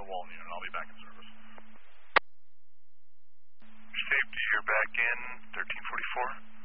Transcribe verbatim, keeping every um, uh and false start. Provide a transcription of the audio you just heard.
Walton unit. I'll be back in service. Safety, you're back in thirteen forty-four.